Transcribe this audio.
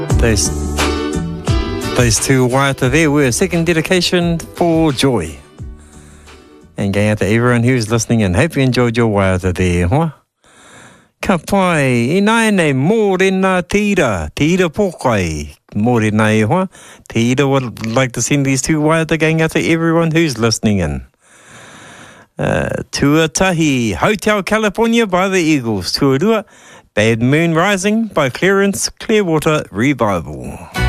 Those two waiata there were a second dedication for Joy. And going out to everyone who's listening in. Hope you enjoyed your waiata there, huh? Ka pai, I nai nei mōre nā tira pokai. Mōre nei, huh? Tira would like to send these two waiata going out to everyone who's listening in. Tuatahi, Hotel California by the Eagles. Tuarua, Bad Moon Rising by Clearance Clearwater Revival.